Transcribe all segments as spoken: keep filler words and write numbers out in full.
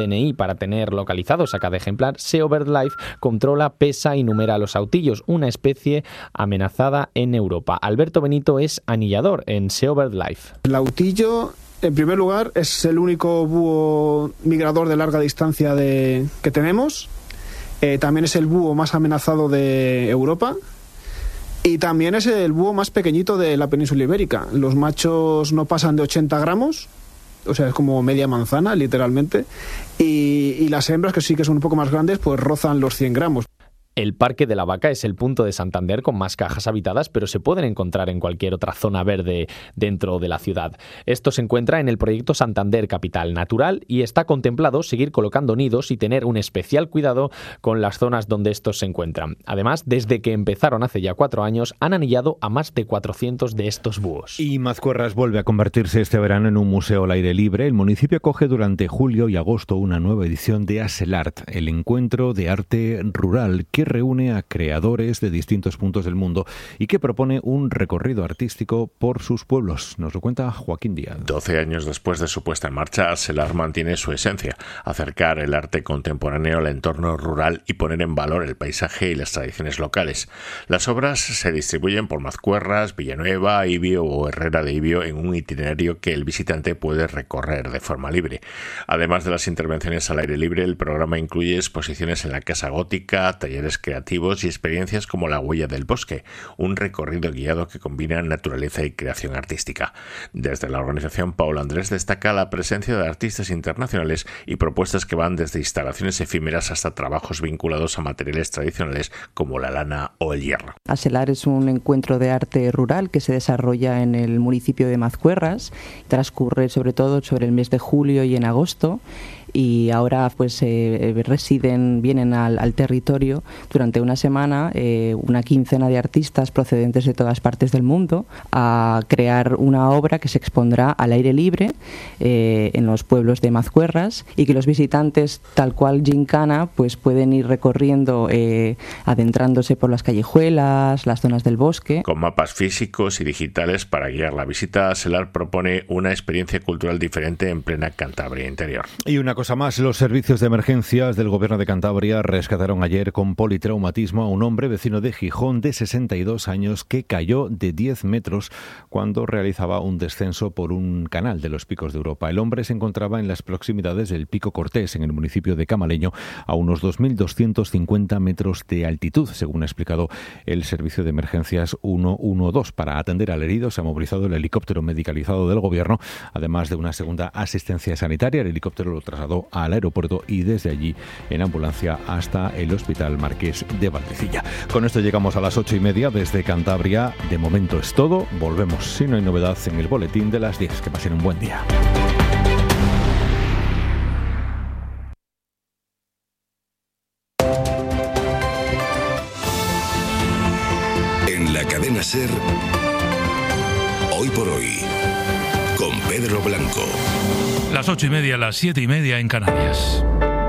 D N I para tener localizados a cada ejemplar, Sea BirdLife controla, pesa y numera a los autillos, una especie amenazada en Europa. Alberto Benito es anillador en Sea BirdLife. El autillo, en primer lugar, es el único búho migrador de larga distancia de, que tenemos. Eh, también es el búho más amenazado de Europa. Y también es el búho más pequeñito de la península ibérica. Los machos no pasan de ochenta gramos, o sea, es como media manzana, literalmente. Y, y las hembras, que sí que son un poco más grandes, pues rozan los cien gramos. El Parque de la Vaca es el punto de Santander con más cajas habitadas, pero se pueden encontrar en cualquier otra zona verde dentro de la ciudad. Esto se encuentra en el proyecto Santander Capital Natural y está contemplado seguir colocando nidos y tener un especial cuidado con las zonas donde estos se encuentran. Además, desde que empezaron hace ya cuatro años, han anillado a más de cuatrocientos de estos búhos. Y Mazcuerras vuelve a convertirse este verano en un museo al aire libre. El municipio acoge durante julio y agosto una nueva edición de Aselart, el encuentro de arte rural que reúne a creadores de distintos puntos del mundo y que propone un recorrido artístico por sus pueblos. Nos lo cuenta Joaquín Díaz. Doce años después de su puesta en marcha, Aselart mantiene su esencia: acercar el arte contemporáneo al entorno rural y poner en valor el paisaje y las tradiciones locales. Las obras se distribuyen por Mazcuerras, Villanueva, Ibio o Herrera de Ibio en un itinerario que el visitante puede recorrer de forma libre. Además de las intervenciones al aire libre, el programa incluye exposiciones en la Casa Gótica, talleres creativos y experiencias como La Huella del Bosque, un recorrido guiado que combina naturaleza y creación artística. Desde la organización, Paula Andrés destaca la presencia de artistas internacionales y propuestas que van desde instalaciones efímeras hasta trabajos vinculados a materiales tradicionales como la lana o el hierro. Aselart es un encuentro de arte rural que se desarrolla en el municipio de Mazcuerras, transcurre sobre todo sobre el mes de julio y en agosto. Y ahora pues eh, residen, vienen al, al territorio durante una semana eh, una quincena de artistas procedentes de todas partes del mundo a crear una obra que se expondrá al aire libre eh, en los pueblos de Mazcuerras y que los visitantes, tal cual gincana, pues pueden ir recorriendo, eh, adentrándose por las callejuelas, las zonas del bosque. Con mapas físicos y digitales para guiar la visita, Aselart propone una experiencia cultural diferente en plena Cantabria interior. Y una cosa más, los servicios de emergencias del Gobierno de Cantabria rescataron ayer con politraumatismo a un hombre vecino de Gijón de sesenta y dos años que cayó de diez metros cuando realizaba un descenso por un canal de los Picos de Europa. El hombre se encontraba en las proximidades del Pico Cortés, en el municipio de Camaleño, a unos dos mil doscientos cincuenta metros de altitud, según ha explicado el servicio de emergencias ciento doce. Para atender al herido se ha movilizado el helicóptero medicalizado del Gobierno, además de una segunda asistencia sanitaria. El helicóptero lo trasladó al aeropuerto y desde allí en ambulancia hasta el Hospital Marqués de Valdecilla. Con esto llegamos a las ocho y media desde Cantabria. De momento es todo. Volvemos, si no hay novedad, en el boletín de las diez. Que pasen un buen día. En la cadena SER, Hoy por Hoy, con Pedro Blanco. Las ocho y media, las siete y media en Canarias.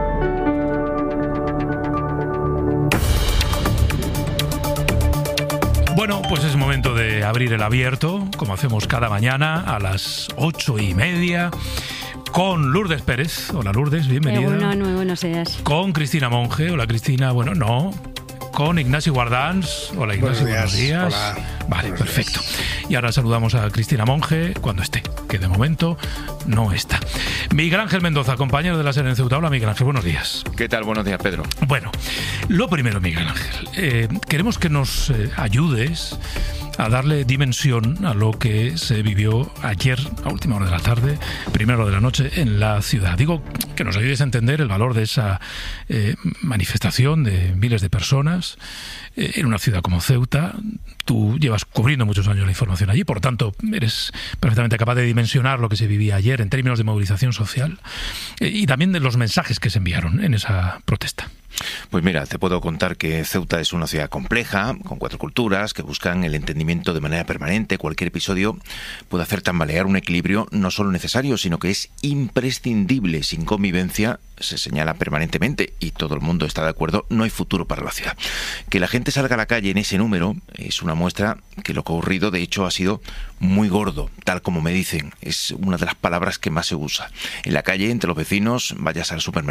Bueno, pues es momento de abrir el abierto, como hacemos cada mañana a las ocho y media, con Lourdes Pérez. Hola Lourdes, bienvenida. Eh, bueno, muy buenos días. Con Cristina Monge. Hola Cristina, bueno, no. Con Ignacio Guardans. Hola Ignacio, buenos días. Buenos días. Hola. Vale, buenos perfecto. Días. Y ahora saludamos a Cristina Monge cuando esté, que de momento no está. Miguel Ángel Mendoza, compañero de la SER en Ceuta. Hola Miguel Ángel, buenos días. ¿Qué tal? Buenos días, Pedro. Bueno, lo primero, Miguel Ángel, eh, queremos que nos eh, ayudes a darle dimensión a lo que se vivió ayer a última hora de la tarde, primera hora de la noche en la ciudad. Digo, que nos ayudes a entender el valor de esa eh, manifestación de miles de personas eh, en una ciudad como Ceuta. Tú llevas cubriendo muchos años la información allí, por tanto eres perfectamente capaz de dimensionar lo que se vivía ayer en términos de movilización social eh, y también de los mensajes que se enviaron en esa protesta. Pues mira, te puedo contar que Ceuta es una ciudad compleja, con cuatro culturas que buscan el entendimiento de manera permanente. Cualquier episodio puede hacer tambalear un equilibrio no solo necesario, sino que es imprescindible. Sin convivencia, se señala permanentemente y todo el mundo está de acuerdo, no hay futuro para la ciudad. Que la gente salga a la calle en ese número es una muestra que lo ocurrido de hecho ha sido muy gordo, tal como me dicen. Es una de las palabras que más se usa. En la calle, entre los vecinos, vayas al supermercado,